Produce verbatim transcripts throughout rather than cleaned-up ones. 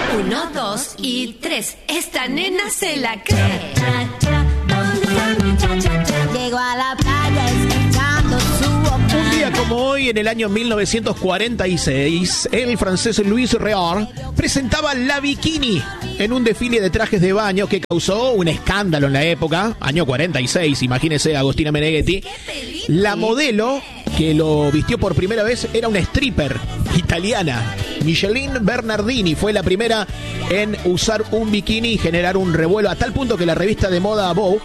Uno, dos y tres. Esta nena se la cree. Llego a la playa escuchando su voz. Un día como hoy, en el año mil novecientos cuarenta y seis, el francés Louis Réard presentaba la bikini en un desfile de trajes de baño que causó un escándalo en la época. Año cuarenta y seis, imagínese Agostina Meneghetti. La modelo que lo vistió por primera vez era una stripper italiana. Micheline Bernardini fue la primera en usar un bikini y generar un revuelo, a tal punto que la revista de moda Vogue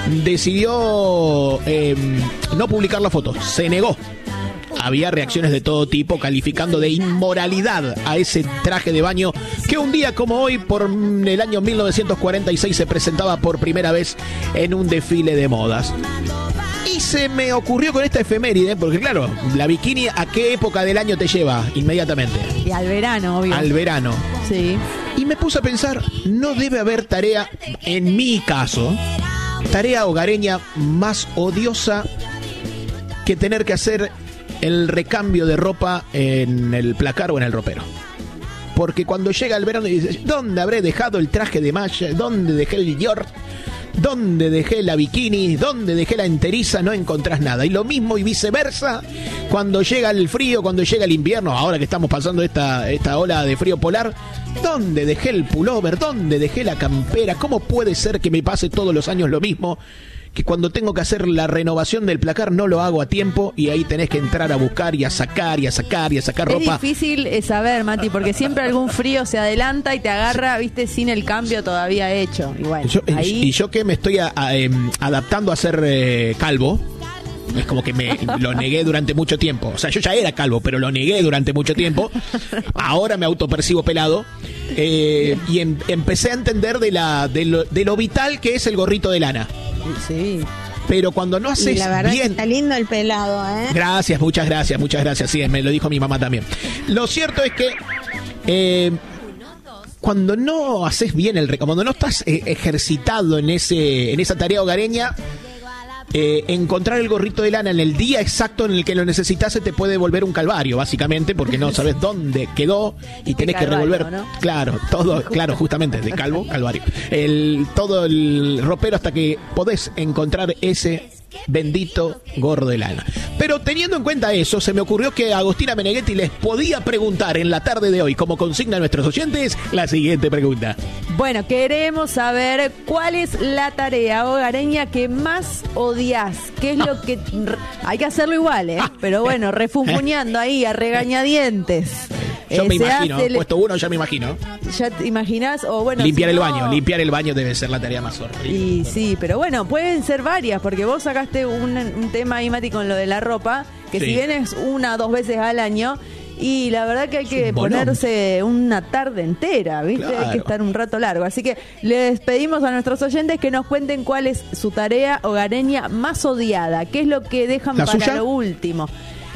decidió eh, no publicar la foto, se negó. Había reacciones de todo tipo calificando de inmoralidad a ese traje de baño que un día como hoy, por el año mil novecientos cuarenta y seis, se presentaba por primera vez en un desfile de modas. Y se me ocurrió con esta efeméride, porque claro, la bikini, ¿a qué época del año te lleva inmediatamente? Y al verano, obvio. Al verano. Sí. Y me puse a pensar, no debe haber tarea, en mi caso, tarea hogareña más odiosa que tener que hacer el recambio de ropa en el placar o en el ropero. Porque cuando llega el verano y dices, ¿dónde habré dejado el traje de malla? ¿Dónde dejé el short? ¿Dónde dejé la bikini? ¿Dónde dejé la enteriza? No encontrás nada. Y lo mismo y viceversa cuando llega el frío, cuando llega el invierno, ahora que estamos pasando esta, esta ola de frío polar. ¿Dónde dejé el pullover? ¿Dónde dejé la campera? ¿Cómo puede ser que me pase todos los años lo mismo? Que cuando tengo que hacer la renovación del placar no lo hago a tiempo y ahí tenés que entrar a buscar y a sacar y a sacar y a sacar ropa. Es difícil saber, Mati, porque siempre algún frío se adelanta y te agarra, viste, sin el cambio todavía hecho. Y bueno, yo, ahí... y yo que me estoy a, a, eh, adaptando a ser eh, calvo. Es como que me lo negué durante mucho tiempo. O sea, yo ya era calvo, pero lo negué durante mucho tiempo. Ahora me autopercibo pelado. Eh, y em, empecé a entender de, la, de, lo, de lo vital que es el gorrito de lana. Sí. Pero cuando no haces y la verdad bien... que está lindo el pelado, ¿eh? Gracias, muchas gracias, muchas gracias. Sí, me lo dijo mi mamá también. Lo cierto es que... Eh, cuando no haces bien el... Cuando no estás eh, ejercitado en, ese, en esa tarea hogareña... Eh, encontrar el gorrito de lana en el día exacto en el que lo necesitas se te puede volver un calvario, básicamente, porque no sabes dónde quedó y tenés que revolver, ¿no? Claro, todo, claro, justamente, de calvo, calvario. El, todo el ropero hasta que podés encontrar ese bendito gorro de lana. Pero teniendo en cuenta eso, se me ocurrió que Agostina Meneghetti les podía preguntar en la tarde de hoy, como consigna a nuestros oyentes, la siguiente pregunta. Bueno, queremos saber cuál es la tarea hogareña que más odias. ¿Qué es lo que... Hay que hacerlo igual, ¿eh? Pero bueno, refunfuñando ahí a regañadientes. Yo eh, me imagino, hace... puesto uno ya me imagino. ¿Ya te imaginas? O bueno, limpiar si el no... baño, limpiar el baño debe ser la tarea más horrible. Y sí, pero bueno, pueden ser varias, porque vos sacaste un, un tema ahí, Mati, con lo de la ropa, que sí. Si bien es una o dos veces al año, y la verdad que hay que ponerse una tarde entera, ¿viste? Claro. Hay que estar un rato largo. Así que les pedimos a nuestros oyentes que nos cuenten cuál es su tarea hogareña más odiada, qué es lo que dejan para suya? Lo último.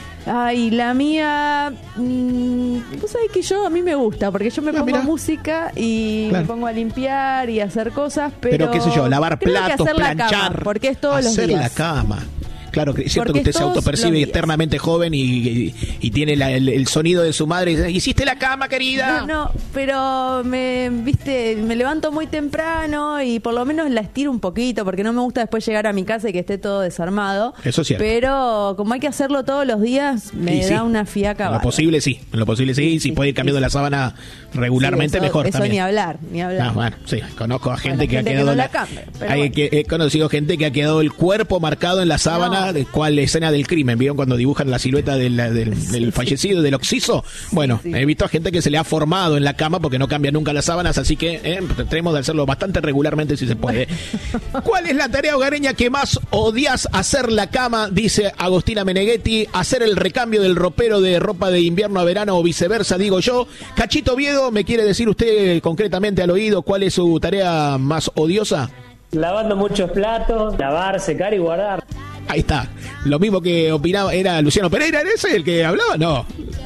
Ay, la mía, mmm, vos sabés que yo, a mí me gusta, porque yo me no, pongo mirá. música y claro. me pongo a limpiar y a hacer cosas, pero... Pero qué sé yo, lavar platos, planchar, cama, porque es todos los días. Hacer la cama. Claro, que es cierto porque que usted se autopercibe eternamente joven y, y, y tiene la, el, el sonido de su madre y dice, ¿hiciste la cama, querida? No, no, pero me, viste, me levanto muy temprano y por lo menos la estiro un poquito porque no me gusta después llegar a mi casa y que esté todo desarmado. Eso es cierto. Pero como hay que hacerlo todos los días, me sí, da sí. una fiaca. En lo posible sí, en lo posible sí, sí si sí, puede ir cambiando sí. la sábana regularmente, sí, eso, mejor eso también. ni hablar, ni hablar. No, bueno, sí, conozco a gente bueno, que gente ha quedado... Que no la, la cambia, hay bueno. que, he conocido gente que ha quedado el cuerpo marcado en la sábana, no. de cuál escena del crimen, ¿vieron cuando dibujan la silueta del, del, sí, del fallecido, del occiso? Bueno, sí, sí. he visto a gente que se le ha formado en la cama porque no cambia nunca las sábanas, así que eh, tenemos de hacerlo bastante regularmente si se puede. ¿Cuál es la tarea hogareña que más odias? Hacer la cama, dice Agostina Meneghetti, hacer el recambio del ropero de ropa de invierno a verano o viceversa, digo yo. Cachito Viedo, ¿me quiere decir usted concretamente al oído cuál es su tarea más odiosa? Lavando muchos platos, lavar, secar y guardar. Ahí está. Lo mismo que opinaba, ¿era Luciano Pereira? ¿Era ese el que hablaba? No.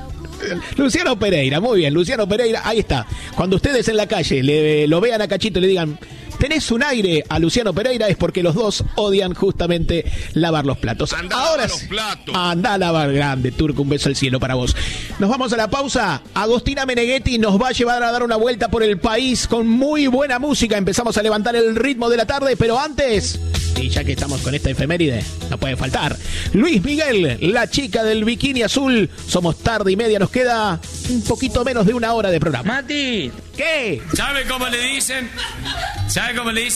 Luciano Pereira, muy bien, Luciano Pereira, ahí está. Cuando ustedes en la calle le, lo vean a Cachito y le digan, tenés un aire a Luciano Pereira es porque los dos odian justamente lavar los platos. Andá Ahora a lavar los platos. Anda a lavar, grande, Turco, un beso al cielo para vos. Nos vamos a la pausa. Agostina Meneghetti nos va a llevar a dar una vuelta por el país con muy buena música. Empezamos a levantar el ritmo de la tarde, pero antes, y ya que estamos con esta efeméride, no puede faltar, Luis Miguel, la chica del bikini azul. Somos tarde y media, nos queda un poquito menos de una hora de programa. Mati, ¿Qué? ¿sabe cómo le dicen? ¿Sabe cómo le dicen?